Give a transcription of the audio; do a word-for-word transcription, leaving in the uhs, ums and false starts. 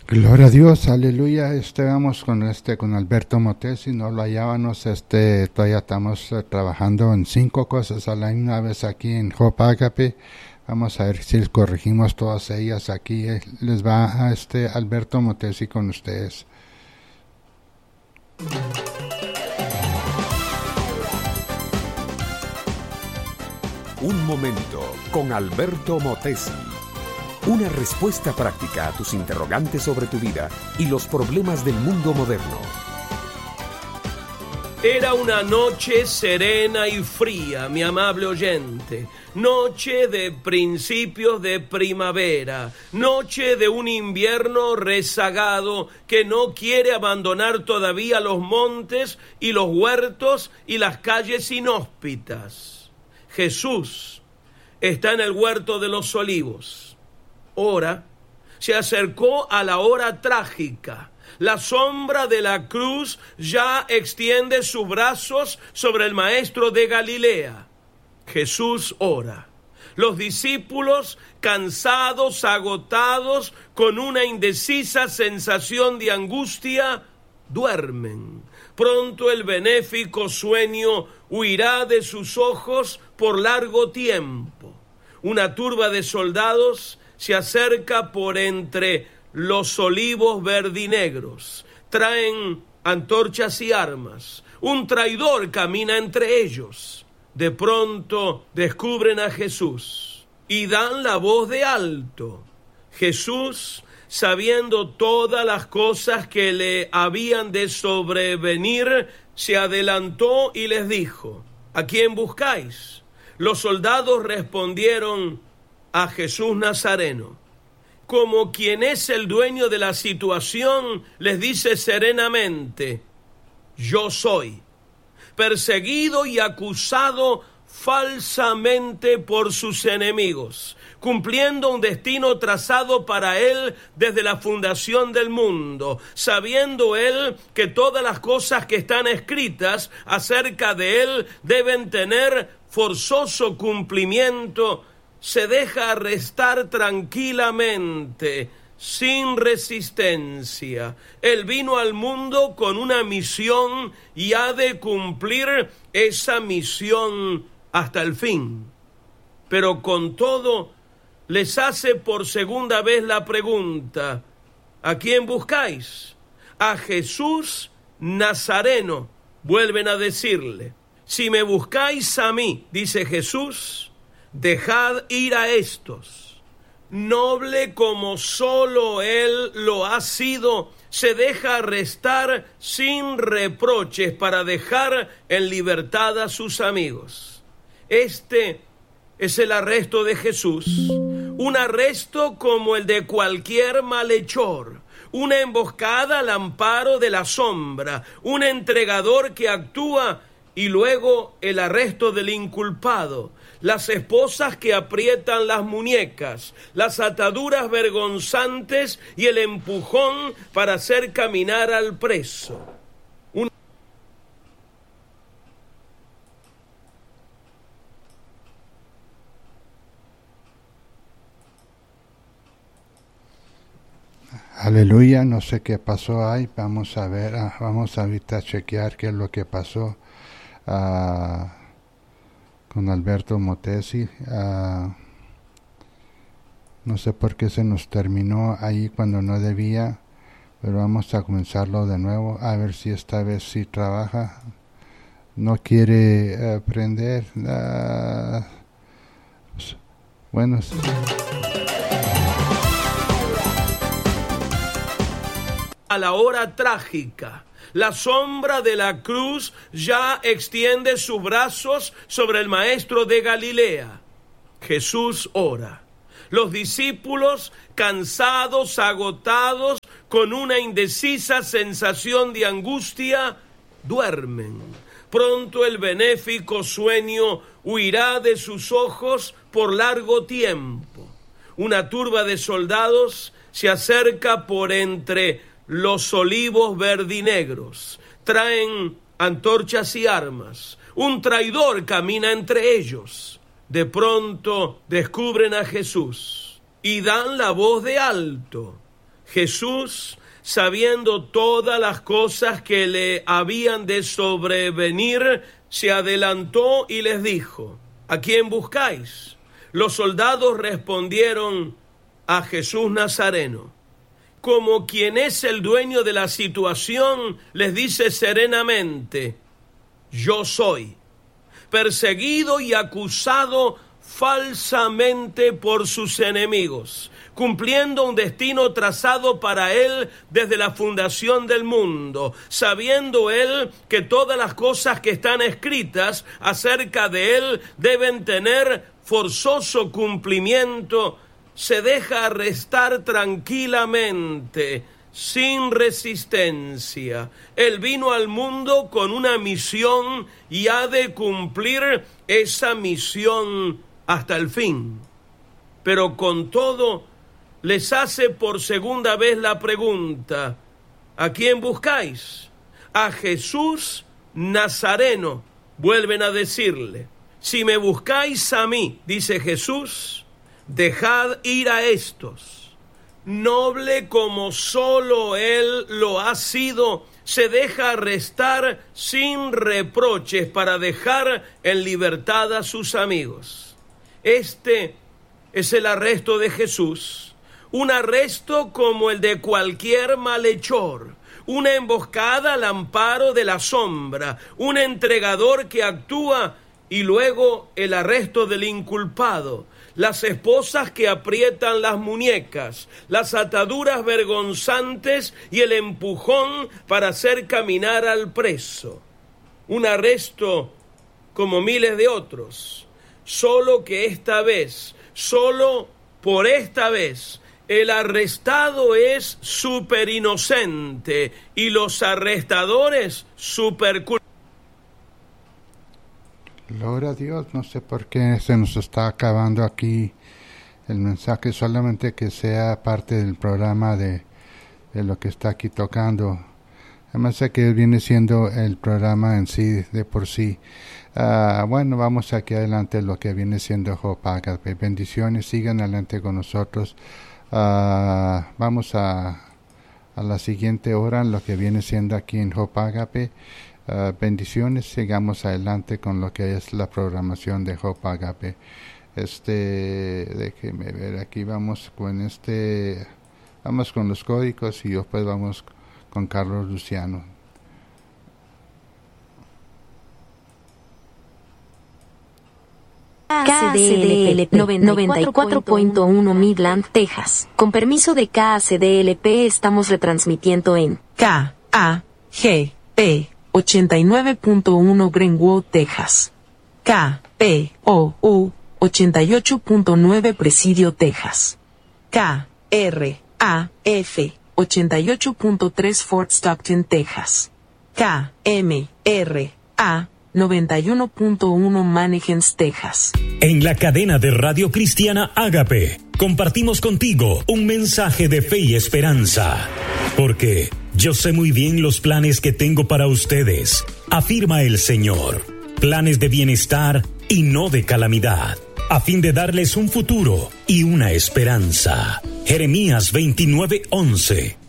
Gloria a Dios, aleluya. Estábamos con este, con Alberto Motesi, no lo hallábamos, este, todavía estamos uh, trabajando en cinco cosas a la misma vez aquí en Hope Agape. Vamos a ver si corregimos todas ellas aquí. Les va a este Alberto Motesi con ustedes. Un momento con Alberto Motesi. Una respuesta práctica a tus interrogantes sobre tu vida y los problemas del mundo moderno. Era una noche serena y fría, mi amable oyente. Noche de principios de primavera. Noche de un invierno rezagado que no quiere abandonar todavía los montes y los huertos y las calles inhóspitas. Jesús está en el huerto de los olivos. Hora, se acercó a la hora trágica. La sombra de la cruz ya extiende sus brazos sobre el maestro de Galilea. Jesús ora. Los discípulos, cansados, agotados, con una indecisa sensación de angustia, duermen. Pronto el benéfico sueño huirá de sus ojos por largo tiempo. Una turba de soldados se acerca por entre los olivos verdinegros. Traen antorchas y armas. Un traidor camina entre ellos. De pronto descubren a Jesús y dan la voz de alto. Jesús, sabiendo todas las cosas que le habían de sobrevenir, se adelantó y les dijo: ¿A quién buscáis? Los soldados respondieron: a Jesús Nazareno. Como quien es el dueño de la situación, les dice serenamente: yo soy. Perseguido y acusado falsamente por sus enemigos, cumpliendo un destino trazado para él desde la fundación del mundo, sabiendo él que todas las cosas que están escritas acerca de él deben tener forzoso cumplimiento, se deja arrestar tranquilamente, sin resistencia. Él vino al mundo con una misión y ha de cumplir esa misión hasta el fin. Pero con todo, les hace por segunda vez la pregunta: ¿a quién buscáis? A Jesús Nazareno, vuelven a decirle. Si me buscáis a mí, dice Jesús, dejad ir a estos. Noble como solo él lo ha sido, se deja arrestar sin reproches para dejar en libertad a sus amigos. Este es el arresto de Jesús, un arresto como el de cualquier malhechor, una emboscada al amparo de la sombra, un entregador que actúa y luego el arresto del inculpado, las esposas que aprietan las muñecas, las ataduras vergonzantes y el empujón para hacer caminar al preso. Un... Aleluya, no sé qué pasó ahí, vamos a ver, vamos ahorita a chequear qué es lo que pasó. Uh, con Alberto Motesi, uh, no sé por qué se nos terminó ahí cuando no debía, pero vamos a comenzarlo de nuevo, a ver si esta vez sí trabaja. No quiere uh, prender, uh, pues, bueno, sí. A la hora trágica, la sombra de la cruz ya extiende sus brazos sobre el maestro de Galilea. Jesús ora. Los discípulos, cansados, agotados, con una indecisa sensación de angustia, duermen. Pronto el benéfico sueño huirá de sus ojos por largo tiempo. Una turba de soldados se acerca por entre los olivos verdinegros. Traen antorchas y armas. Un traidor camina entre ellos. De pronto descubren a Jesús y dan la voz de alto. Jesús, sabiendo todas las cosas que le habían de sobrevenir, se adelantó y les dijo: ¿a quién buscáis? Los soldados respondieron: a Jesús Nazareno. Como quien es el dueño de la situación, les dice serenamente: yo soy. Perseguido y acusado falsamente por sus enemigos, cumpliendo un destino trazado para él desde la fundación del mundo, sabiendo él que todas las cosas que están escritas acerca de él deben tener forzoso cumplimiento, se deja arrestar tranquilamente, sin resistencia. Él vino al mundo con una misión y ha de cumplir esa misión hasta el fin. Pero con todo, les hace por segunda vez la pregunta: ¿a quién buscáis? A Jesús Nazareno, vuelven a decirle. Si me buscáis a mí, dice Jesús, dejad ir a estos. Noble como solo él lo ha sido, se deja arrestar sin reproches para dejar en libertad a sus amigos. Este es el arresto de Jesús, un arresto como el de cualquier malhechor, una emboscada al amparo de la sombra, un entregador que actúa y luego el arresto del inculpado, las esposas que aprietan las muñecas, las ataduras vergonzantes y el empujón para hacer caminar al preso. Un arresto como miles de otros, solo que esta vez, solo por esta vez, el arrestado es súper inocente y los arrestadores súper culpables. Gloria a Dios, no sé por qué se nos está acabando aquí el mensaje, solamente que sea parte del programa de, de lo que está aquí tocando. Además de que viene siendo el programa en sí, de por sí. Uh, bueno, vamos aquí adelante lo que viene siendo Hope Agape. Bendiciones, sigan adelante con nosotros. Uh, vamos a, a la siguiente hora, lo que viene siendo aquí en Hope Agape. Uh, bendiciones, sigamos adelante con lo que es la programación de Hope Agape. Este, déjeme ver, aquí vamos con este, vamos con los códigos y después vamos con Carlos Luciano. K A C D L P noventa y cuatro punto uno Midland, Texas. Con permiso de K A C D L P estamos retransmitiendo en K A G P ochenta y nueve punto uno Greenwood, Texas. K P O U ochenta y ocho punto nueve Presidio, Texas. K R A F ochenta y ocho punto tres Fort Stockton, Texas. K M R A noventa y uno punto uno Mannequins, Texas. En la cadena de Radio Cristiana Ágape, compartimos contigo un mensaje de fe y esperanza. Porque yo sé muy bien los planes que tengo para ustedes, afirma el Señor. Planes de bienestar y no de calamidad, a fin de darles un futuro y una esperanza. Jeremías veintinueve once.